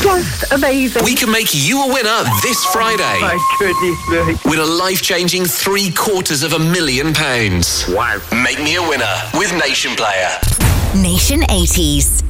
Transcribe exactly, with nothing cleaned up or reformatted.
just amazing. We can make you a winner this Friday. My goodness me. Win a life-changing three quarters of a million pounds. Wow. Make me a winner with Nation Player. Nation eighties.